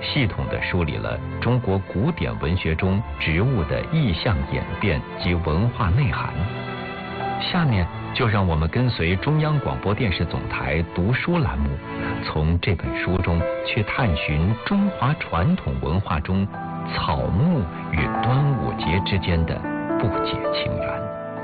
系统地梳理了中国古典文学中植物的意象演变及文化内涵。下面就让我们跟随中央广播电视总台读书栏目，从这本书中去探寻中华传统文化中草木与端午节之间的不解情缘。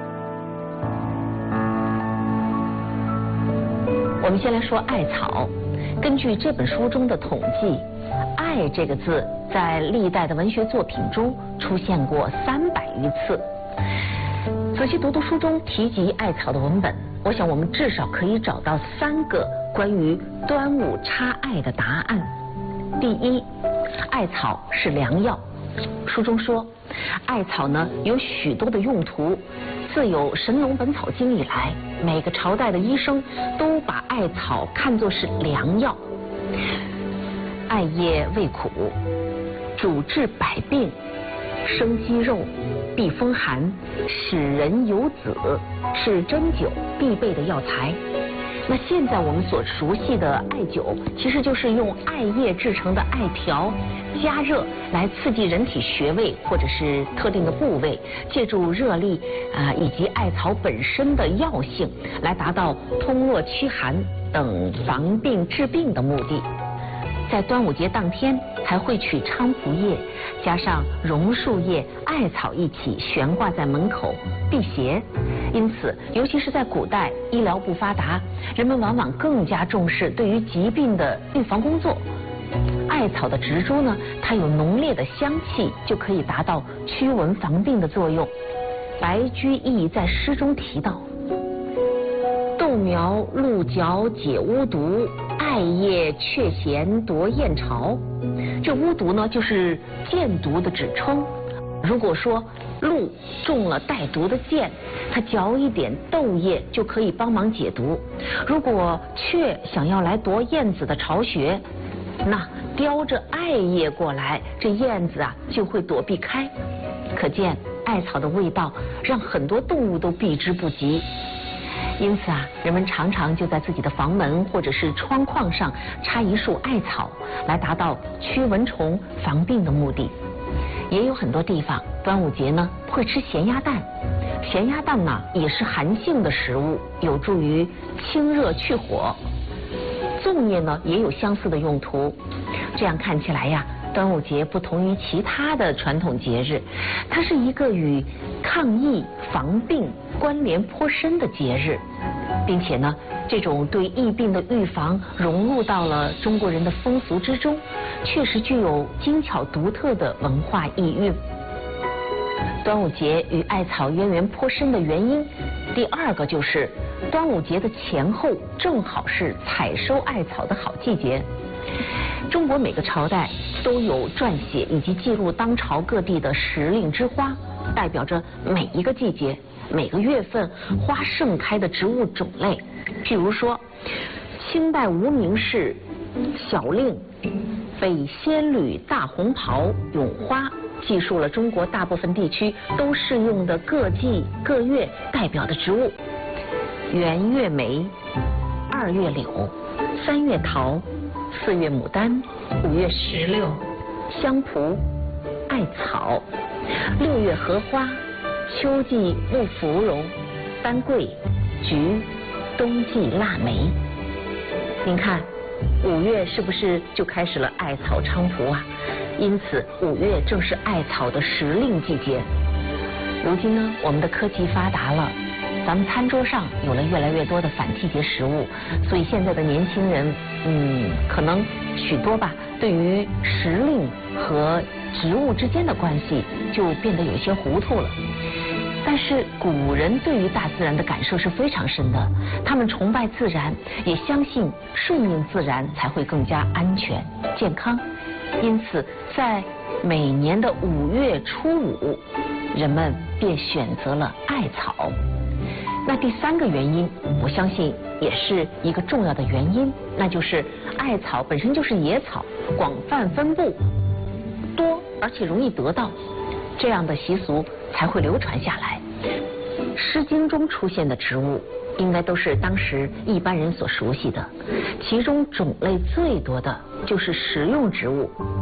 我们先来说艾草。根据这本书中的统计，艾这个字在历代的文学作品中出现过300余次。仔细读读书中提及艾草的文本，我想我们至少可以找到3个关于端午插艾的答案。第一，艾草是良药。书中说，艾草呢有许多的用途，自有《神农本草经》以来，每个朝代的医生都把艾草看作是良药。艾叶味苦，主治百病，生肌肉，避风寒，使人有子，是针灸必备的药材。那现在我们所熟悉的艾灸，其实就是用艾叶制成的艾条，加热来刺激人体穴位或者是特定的部位，借助热力以及艾草本身的药性，来达到通络驱寒等防病治病的目的。在端午节当天，还会取菖蒲叶加上榕树叶、艾草一起悬挂在门口辟邪。因此，尤其是在古代医疗不发达，人们往往更加重视对于疾病的预防工作。艾草的植株呢，它有浓烈的香气，就可以达到驱蚊防病的作用。白居易在诗中提到：豆苗鹿角解巫毒，艾叶却嫌夺燕巢。这巫毒呢，就是箭毒的指称。如果说鹿中了带毒的箭，它嚼一点豆叶就可以帮忙解毒；如果雀想要来夺燕子的巢穴，那叼着艾叶过来，这燕子就会躲避开。可见艾草的味道让很多动物都避之不及。因此人们常常就在自己的房门或者是窗框上插一束艾草，来达到驱蚊虫、防病的目的。也有很多地方端午节呢会吃咸鸭蛋，咸鸭蛋呢也是寒性的食物，有助于清热去火。粽叶呢也有相似的用途。这样看起来呀，端午节不同于其他的传统节日，它是一个与抗疫防病关联颇深的节日，并且呢，这种对疫病的预防融入到了中国人的风俗之中，确实具有精巧独特的文化意蕴。端午节与艾草渊源颇深的原因，第2个就是端午节的前后正好是采收艾草的好季节。中国每个朝代都有撰写以及记录当朝各地的时令之花，代表着每一个季节、每个月份花盛开的植物种类。譬如说，清代无名氏小令北仙侣大红袍咏花，记述了中国大部分地区都适用的各季各月代表的植物：元月梅、2月柳、3月桃、4月牡丹、5月石榴、香蒲、艾草、6月荷花、秋季木芙蓉、丹桂、菊、冬季腊梅。您看，5月是不是就开始了艾草菖蒲啊？因此5月正是艾草的时令季节。如今呢，我们的科技发达了，咱们餐桌上有了越来越多的反季节食物，所以现在的年轻人，可能许多吧，对于时令和植物之间的关系就变得有些糊涂了。但是古人对于大自然的感受是非常深的，他们崇拜自然，也相信顺应自然才会更加安全健康。因此在每年的5月初5，人们便选择了艾草。那第3个原因，我相信也是一个重要的原因，那就是艾草本身就是野草，广泛分布，多而且容易得到，这样的习俗才会流传下来。《诗经》中出现的植物，应该都是当时一般人所熟悉的，其中种类最多的就是食用植物。